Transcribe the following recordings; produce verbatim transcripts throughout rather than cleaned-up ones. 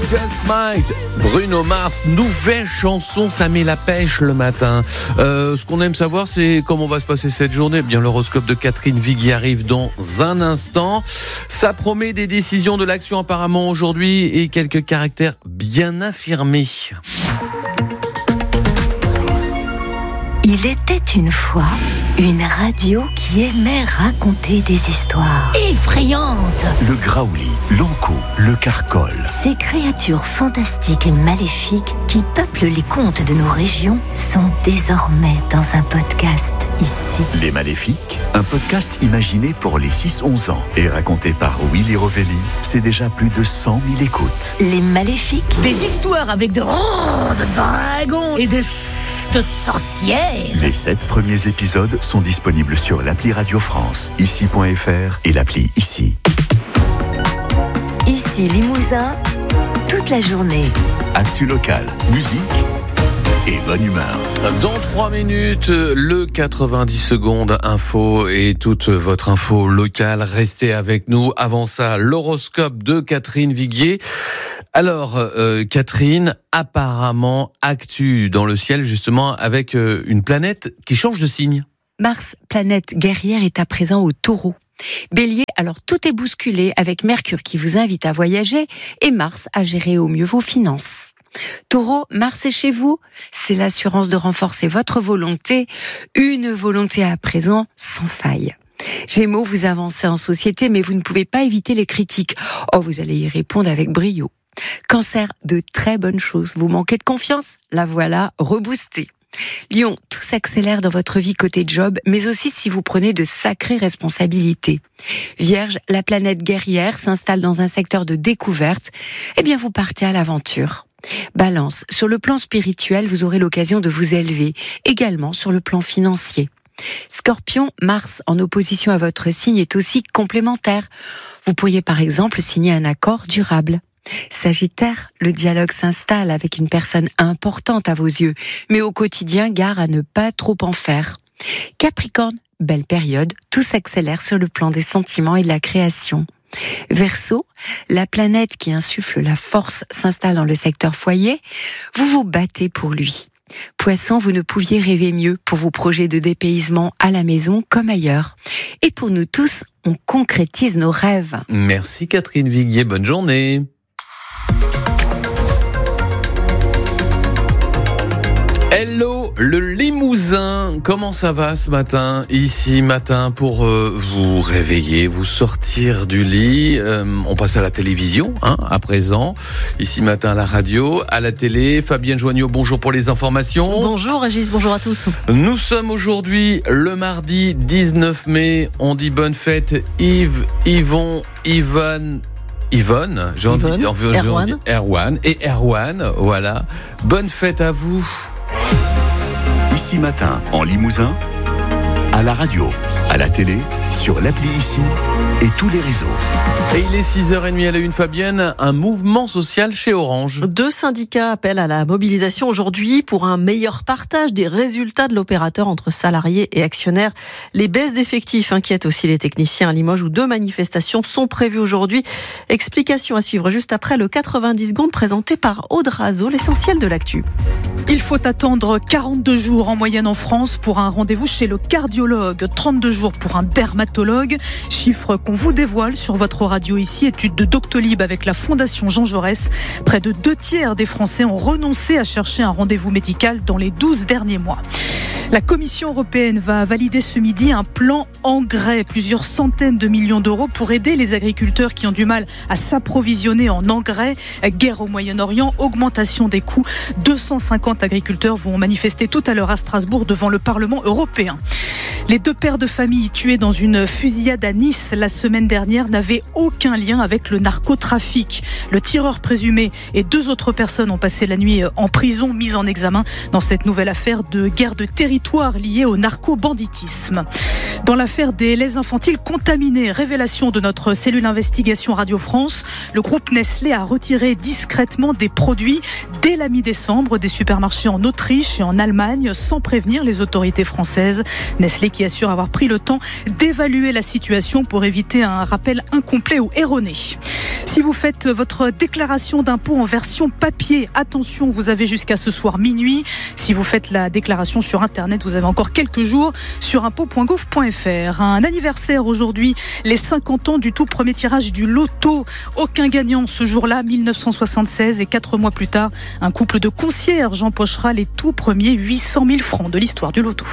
Just Might, Bruno Mars, nouvelle chanson, ça met la pêche le matin. Euh, ce qu'on aime savoir, c'est comment va se passer cette journée. Bien, l'horoscope de Catherine Viguier arrive dans un instant. Ça promet des décisions de l'action apparemment aujourd'hui et quelques caractères bien affirmés. Il était une fois une radio qui aimait raconter des histoires effrayantes. Le graouli, l'ankou, le carcol. Ces créatures fantastiques et maléfiques qui peuplent les contes de nos régions sont désormais dans un podcast ici. Les Maléfiques, un podcast imaginé pour les six onze ans et raconté par Willy Rovelli, c'est déjà plus de cent mille écoutes. Les Maléfiques. Des histoires avec de, oh, de dragons et de... de sorcières. Les sept premiers épisodes sont disponibles sur l'appli Radio France, ici point f r et l'appli Ici. Ici Limousin, toute la journée. Actu locale, musique et bonne humeur. Dans trois minutes, le quatre-vingt-dix secondes info et toute votre info locale. Restez avec nous. Avant ça, l'horoscope de Catherine Viguier. Alors, euh, Catherine, apparemment, actu dans le ciel, justement, avec euh, une planète qui change de signe. Mars, planète guerrière, est à présent au Taureau. Bélier, alors tout est bousculé avec Mercure qui vous invite à voyager et Mars à gérer au mieux vos finances. Taureau, Mars est chez vous, c'est l'assurance de renforcer votre volonté, une volonté à présent sans faille. Gémeaux, vous avancez en société mais vous ne pouvez pas éviter les critiques. Oh, vous allez y répondre avec brio. Cancer, de très bonnes choses. Vous manquez de confiance? La voilà reboostée. Lion, tout s'accélère dans votre vie côté job, mais aussi si vous prenez de sacrées responsabilités. Vierge, la planète guerrière s'installe dans un secteur de découverte. Eh bien, vous partez à l'aventure. Balance, sur le plan spirituel, vous aurez l'occasion de vous élever, également sur le plan financier. Scorpion, Mars en opposition à votre signe est aussi complémentaire. Vous pourriez par exemple signer un accord durable. Sagittaire, le dialogue s'installe avec une personne importante à vos yeux, mais au quotidien, gare à ne pas trop en faire. Capricorne, belle période, tout s'accélère sur le plan des sentiments et de la création. Verseau, la planète qui insuffle la force s'installe dans le secteur foyer, vous vous battez pour lui. Poisson, vous ne pouviez rêver mieux pour vos projets de dépaysement à la maison comme ailleurs. Et pour nous tous, on concrétise nos rêves. Merci Catherine Viguier, bonne journée. Hello, le Limousin, comment ça va ce matin? Ici matin pour euh, vous réveiller, vous sortir du lit. Euh, on passe à la télévision, hein, à présent. Ici matin à la radio, à la télé. Fabienne Joignot, bonjour pour les informations. Bonjour Régis, bonjour à tous. Nous sommes aujourd'hui le mardi dix-neuf mai. On dit bonne fête Yves, Yvon, Yvonne. Yvonne, j'ai envie de dire Erwan. Erwan et Erwan, voilà. Bonne fête à vous. Ici matin, en Limousin, à la radio, à la télé, sur l'appli Ici et tous les réseaux. Et il est six heures trente à la une, Fabienne, un mouvement social chez Orange. Deux syndicats appellent à la mobilisation aujourd'hui pour un meilleur partage des résultats de l'opérateur entre salariés et actionnaires. Les baisses d'effectifs inquiètent aussi les techniciens à Limoges où deux manifestations sont prévues aujourd'hui. Explication à suivre juste après le quatre-vingt-dix secondes présenté par Aude Razo, l'essentiel de l'actu. Il faut attendre quarante-deux jours en moyenne en France pour un rendez-vous chez le cardiologue, trente-deux jours pour un dermatologue. Chiffre qu'on vous dévoile sur votre radio ici, étude de Doctolib avec la Fondation Jean Jaurès. Près de deux tiers des Français ont renoncé à chercher un rendez-vous médical dans les douze derniers mois. La Commission européenne va valider ce midi un plan engrais, plusieurs centaines de millions d'euros pour aider les agriculteurs qui ont du mal à s'approvisionner en engrais. Guerre au Moyen-Orient, augmentation des coûts. deux cent cinquante agriculteurs vont manifester tout à l'heure à Strasbourg devant le Parlement européen. Les deux pères de famille tués dans une fusillade à Nice la semaine dernière n'avaient aucun lien avec le narcotrafic. Le tireur présumé et deux autres personnes ont passé la nuit en prison, mises en examen dans cette nouvelle affaire de guerre de territoire liée au narco-banditisme. Dans l'affaire des laits infantiles contaminés, révélation de notre cellule investigation Radio France, le groupe Nestlé a retiré discrètement des produits dès la mi-décembre des supermarchés en Autriche et en Allemagne sans prévenir les autorités françaises. Nestlé qui assure avoir pris le temps d'évaluer la situation pour éviter un rappel incomplet ou erroné. Si vous faites votre déclaration d'impôt en version papier, attention, vous avez jusqu'à ce soir minuit. Si vous faites la déclaration sur Internet, vous avez encore quelques jours sur impôt point gouv point f r. Un anniversaire aujourd'hui, les cinquante ans du tout premier tirage du loto. Aucun gagnant ce jour-là, mille neuf cent soixante-seize, et quatre mois plus tard, un couple de concierges empochera les tout premiers huit cent mille francs de l'histoire du loto.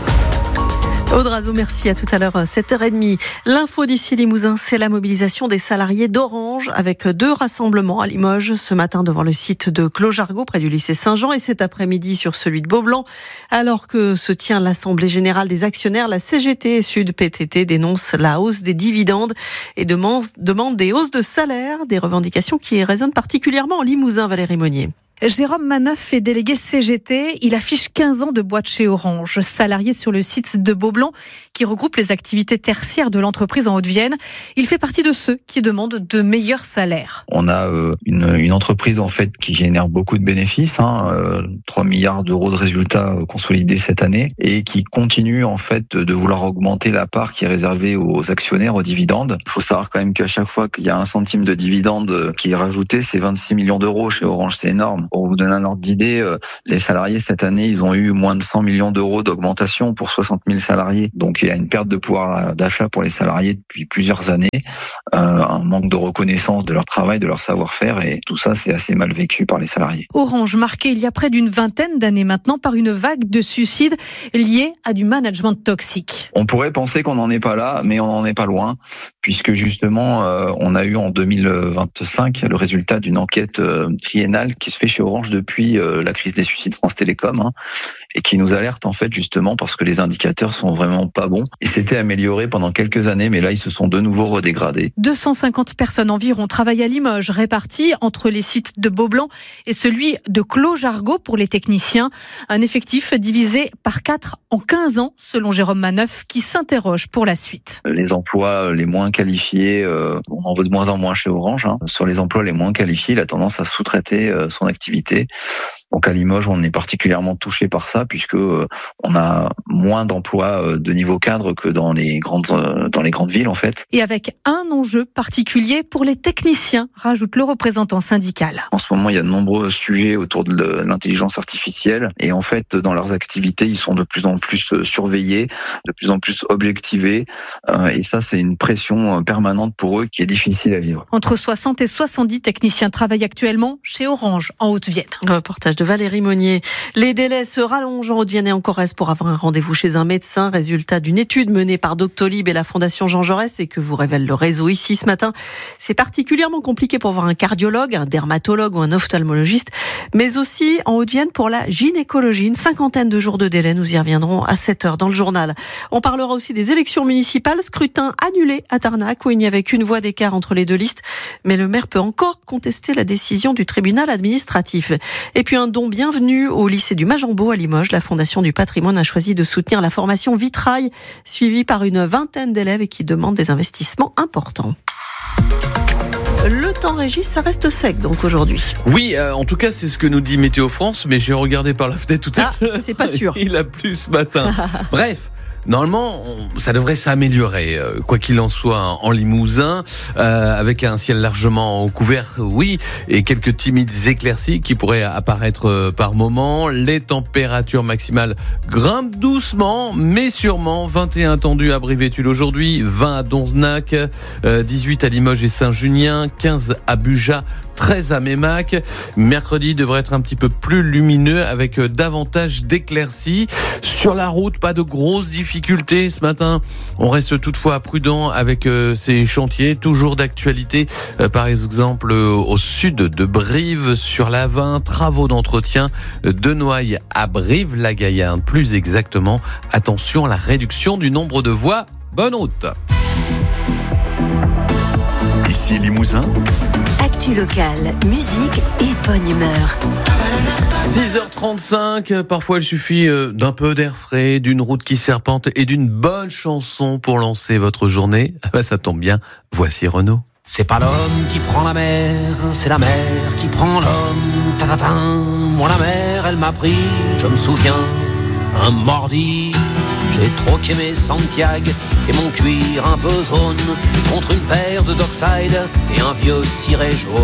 Aude Razo, merci. À tout à l'heure, sept heures trente. L'info d'ici Limousin, c'est la mobilisation des salariés d'Orange avec deux rassemblements à Limoges ce matin devant le site de Clos-Jargeau près du lycée Saint-Jean et cet après-midi sur celui de Beaublanc. Alors que se tient l'Assemblée générale des actionnaires, la C G T Sud P T T dénonce la hausse des dividendes et demande, demande des hausses de salaire, des revendications qui résonnent particulièrement en Limousin, Valérie Monnier. Jérôme Maneuf est délégué C G T. Il affiche quinze ans de boîte chez Orange, salarié sur le site de Beaublanc qui regroupe les activités tertiaires de l'entreprise en Haute-Vienne. Il fait partie de ceux qui demandent de meilleurs salaires. On a euh, une, une entreprise en fait qui génère beaucoup de bénéfices, hein, euh, trois milliards d'euros de résultats consolidés cette année et qui continue en fait de vouloir augmenter la part qui est réservée aux actionnaires, aux dividendes. Il faut savoir quand même qu'à chaque fois qu'il y a un centime de dividende qui est rajouté, c'est vingt-six millions d'euros chez Orange, c'est énorme. Pour vous donner un ordre d'idée, les salariés cette année, ils ont eu moins de cent millions d'euros d'augmentation pour soixante mille salariés. Donc il y a une perte de pouvoir d'achat pour les salariés depuis plusieurs années, euh, un manque de reconnaissance de leur travail, de leur savoir-faire, et tout ça c'est assez mal vécu par les salariés. Orange marqué il y a près d'une vingtaine d'années maintenant par une vague de suicides liés à du management toxique. On pourrait penser qu'on n'en est pas là, mais on n'en est pas loin, puisque justement euh, on a eu en deux mille vingt-cinq le résultat d'une enquête euh, triennale qui se fait chez Orange depuis euh, la crise des suicides France Télécom, hein, et qui nous alerte en fait justement parce que les indicateurs sont vraiment pas bons. Ils s'étaient améliorés pendant quelques années, mais là ils se sont de nouveau redégradés. deux cent cinquante personnes environ travaillent à Limoges, réparties entre les sites de Beaublanc et celui de Clos-Jargeau pour les techniciens. Un effectif divisé par quatre en quinze ans, selon Jérôme Maneuf, qui s'interroge pour la suite. Les emplois les moins qualifiés, euh, on en veut de moins en moins chez Orange. Hein. Sur les emplois les moins qualifiés, il a tendance à sous-traiter euh, son activité. Donc à Limoges, on est particulièrement touché par ça puisque euh, on a moins d'emplois euh, de niveau cadre que dans les grandes euh, dans les grandes villes en fait. Et avec un enjeu particulier pour les techniciens, rajoute le représentant syndical. En ce moment, il y a de nombreux sujets autour de l'intelligence artificielle et en fait, dans leurs activités, ils sont de plus en plus surveillés, de plus en plus objectivés euh, et ça, c'est une pression permanente pour eux qui est difficile à vivre. Entre soixante et soixante-dix techniciens travaillent actuellement chez Orange en Haute-Vienne. Reportage de Valérie Monnier. Les délais se rallongent en Haute-Vienne et en Corrèze pour avoir un rendez-vous chez un médecin. Résultat d'une étude menée par Doctolib et la Fondation Jean Jaurès et que vous révèle le réseau ici ce matin. C'est particulièrement compliqué pour voir un cardiologue, un dermatologue ou un ophtalmologiste, mais aussi en Haute-Vienne pour la gynécologie. Une cinquantaine de jours de délai. Nous y reviendrons à sept heures dans le journal. On parlera aussi des élections municipales. Scrutin annulé à Tarnac où il n'y avait qu'une voix d'écart entre les deux listes. Mais le maire peut encore contester la décision du tribunal administratif. Et puis un don bienvenu au lycée du Majambeau à Limoges. La Fondation du patrimoine a choisi de soutenir la formation vitrail, suivie par une vingtaine d'élèves et qui demandent des investissements importants. Le temps, Régis, ça reste sec donc aujourd'hui. Oui, euh, en tout cas c'est ce que nous dit Météo France, mais j'ai regardé par la fenêtre tout à l'heure. Ah, c'est pas sûr. Il a plu ce matin. Bref. Normalement, on, ça devrait s'améliorer, euh, quoi qu'il en soit, en Limousin, euh, avec un ciel largement couvert, oui, et quelques timides éclaircies qui pourraient apparaître euh, par moment. Les températures maximales grimpent doucement, mais sûrement. vingt et un attendus à Brive-et-Tulle aujourd'hui, vingt à Donzenac, euh, dix-huit à Limoges et Saint-Junien, quinze à Bugeat, treize à Mémac. Mercredi devrait être un petit peu plus lumineux avec davantage d'éclaircies. Sur la route, pas de grosses difficultés ce matin. On reste toutefois prudent avec euh, ces chantiers, toujours d'actualité. Euh, par exemple, euh, au sud de Brive, sur l'A vingt, travaux d'entretien de Noailles à Brive-la-Gaillarde. Plus exactement, attention à la réduction du nombre de voies. Bonne route. Ici Limousin. Actu locale, musique et bonne humeur. six heures trente-cinq, parfois il suffit d'un peu d'air frais, d'une route qui serpente et d'une bonne chanson pour lancer votre journée. Ah bah ça tombe bien, voici Renaud. C'est pas l'homme qui prend la mer, c'est la mer qui prend l'homme. Ta-ta-ta, moi la mer, elle m'a pris, je me souviens, un mordi. J'ai troqué mes Santiago et mon cuir un peu zone contre une paire de Dockside et un vieux ciré jaune.